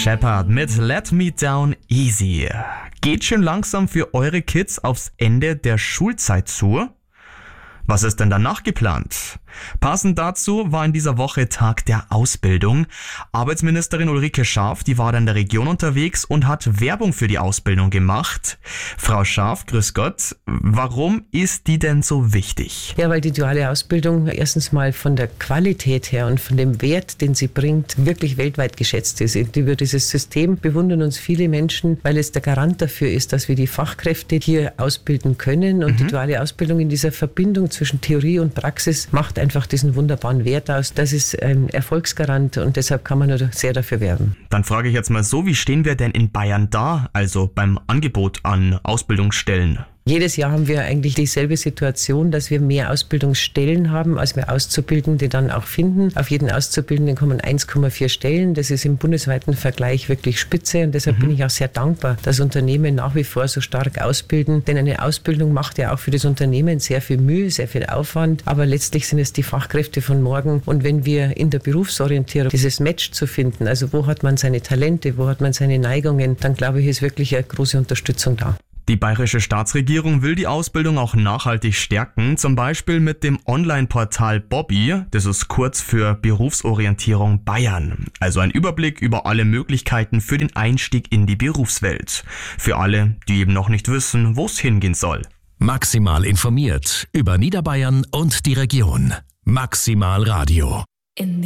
Shepherd mit Let Me Down Easy. Geht schon langsam für eure Kids aufs Ende der Schulzeit zu? Was ist denn danach geplant? Passend dazu war in dieser Woche Tag der Ausbildung. Arbeitsministerin Ulrike Scharf, die war da in der Region unterwegs und hat Werbung für die Ausbildung gemacht. Frau Scharf, grüß Gott. Warum ist die denn so wichtig? Ja, weil die duale Ausbildung erstens mal von der Qualität her und von dem Wert, den sie bringt, wirklich weltweit geschätzt ist. Über dieses System bewundern uns viele Menschen, weil es der Garant dafür ist, dass wir die Fachkräfte hier ausbilden können. Und die duale Ausbildung in dieser Verbindung zwischen Theorie und Praxis macht einfach diesen wunderbaren Wert aus. Das ist ein Erfolgsgarant und deshalb kann man nur sehr dafür werben. Dann frage ich jetzt mal so, wie stehen wir denn in Bayern da, also beim Angebot an Ausbildungsstellen? Jedes Jahr haben wir eigentlich dieselbe Situation, dass wir mehr Ausbildungsstellen haben, als wir Auszubildende dann auch finden. Auf jeden Auszubildenden kommen 1,4 Stellen. Das ist im bundesweiten Vergleich wirklich spitze und deshalb bin ich auch sehr dankbar, dass Unternehmen nach wie vor so stark ausbilden. Denn eine Ausbildung macht ja auch für das Unternehmen sehr viel Mühe, sehr viel Aufwand. Aber letztlich sind es die Fachkräfte von morgen. Und wenn wir in der Berufsorientierung dieses Match zu finden, also wo hat man seine Talente, wo hat man seine Neigungen, dann glaube ich, ist wirklich eine große Unterstützung da. Die bayerische Staatsregierung will die Ausbildung auch nachhaltig stärken, zum Beispiel mit dem Online-Portal Bobby, das ist kurz für Berufsorientierung Bayern. Also ein Überblick über alle Möglichkeiten für den Einstieg in die Berufswelt. Für alle, die eben noch nicht wissen, wo es hingehen soll. Maximal informiert über Niederbayern und die Region. Maximal Radio.